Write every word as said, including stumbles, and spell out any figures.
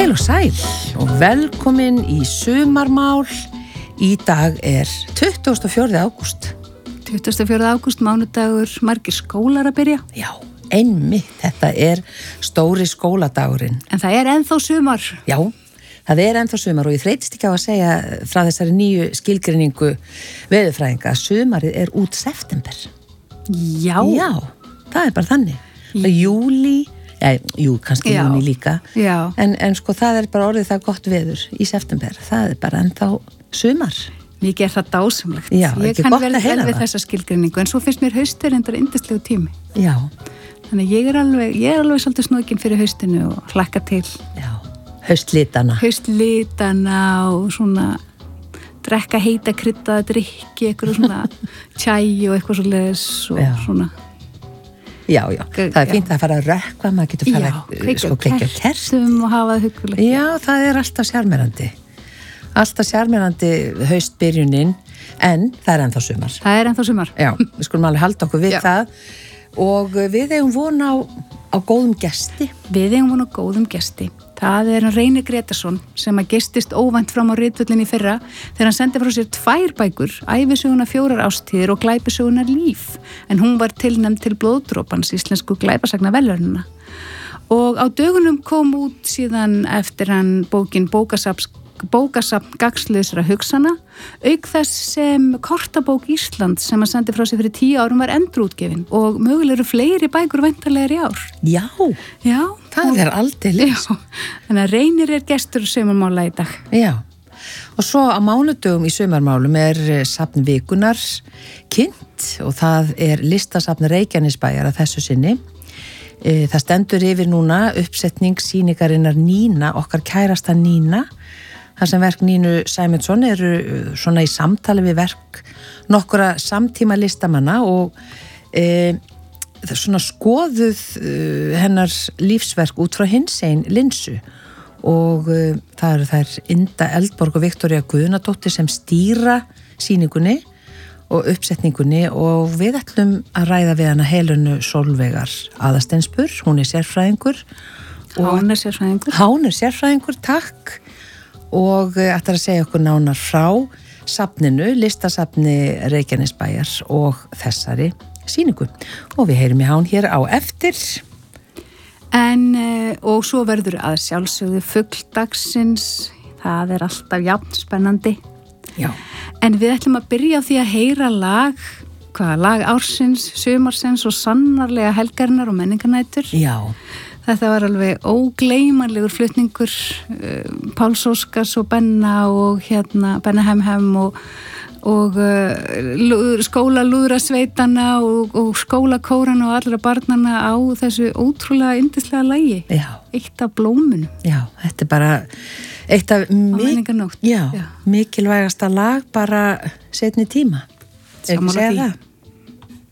Heil og sæl og velkomin í sumarmál. Í dag er tuttugasta og fjórða ágúst. tuttugasta og fjórða ágúst, mánudagur, margir skólar að byrja. Já, einmitt, þetta er stóri skóladagurinn. En það er ennþá sumar. Já, það er ennþá sumar og ég þreytist ekki á að segja frá þessari nýju skilgreiningu veðurfræðinga að sumarið er út september. Já. Já, það er bara þannig. Það er júlí, já, jú, kannski Já. júní líka. Já. En, en sko það er bara orðið það gott veður í september. Það er bara ennþá sumar. Mikið er það dásamlegt. Já, ég ekki kann gott vel, að heyra vel við það. þessa skilgreiningu, en svo finnst mér haustur endar yndislegu tími. Já, Þannig að ég er alveg, ég er alveg svolítið snúkin fyrir haustinu og hlakka til já, haustlitana. haustlitana og svona drekka heita kryddaða drykki, eitthvað svona tjæ og eitthvað svo leðis og Já. svona. Já, já, það er fínt að fara að rökkva, maður getur fara Já, að kveikja sko, kveikja kertum. kertum og hafa það huggulegt. Já, það er alltaf sjarmerandi. Alltaf sjarmerandi haustbyrjunin, en það er ennþá sumar. Það er ennþá sumar. Já, við skulum alveg halda okkur við Já. það og við eigum von á, á góðum gesti. Við eigum von á góðum gesti. Það er hann Reynir Gretarsson sem að gestist óvænt fram á ritvöllin í fyrra þegar hann sendi frá sér tvær bækur, ævisöguna fjórar ástíðir og glæpisöguna líf, en hún var tilnefnd til blóðdrópans íslensku glæpasagna velurnuna. Og á dögunum kom út síðan eftir hann bókin Bókasaps bókasafn gagnslausra hugsana, auk þess sem kortabók Ísland sem að sendi frá sig fyrir tíu árum var endurútgefin og mögulega eru fleiri bækur væntanlegar í ár. Já, Já, það er aldeilis. Já, þannig að Reynir er gestur sumarmála í dag. Já, og svo á mánudögum í sumarmálum er safn vikunar kynnt og það er listasafn Reykjanesbæjar að þessu sinni. Það stendur yfir núna uppsetning sýningarinnar Nína, okkar kærasta Nína. Það sem verk Nínu Sæmundsson eru svona í samtali við verk nokkura samtíma listamanna og e, svona skoðuð e, hennar lífsverk út frá hinsegin linsu og e, það eru þær Inda Eldborg og Viktoría Guðnadóttir sem stýra sýningunni og uppsetningunni og við ætlum að ræða við hana Helenu Sólveigar Aðarsteinsburr, hún er sérfræðingur. Hán er sérfræðingur. Hán er sérfræðingur, takk. Og ætlar að segja okkur nánar frá safninu, listasafni Reykjanesbæjar og þessari sýningu. Og við heyrum í hán hér á eftir. En, og svo verður að sjálfsögðu fuggdagsins, það er alltaf jafn spennandi. Já. En við ætlum að byrja á því að heyra lag, hvaða lag ársins, sumarsins og sannarlega helgarinnar og menningarnætur. Já. Þetta var alveg ógleymanlegur flutningur, uh, Páls Óskars og Benna og hérna Benna Hemhem og, og uh, skóla lúðrasveitana og, og skólakórana og allra barnana á þessu ótrúlega yndislega lagi. Já. Eitt af blómunum. Já, þetta er bara eitt af menningarnótt. já, Já. mikilvægasta lag bara seinni tíma. Sammála því.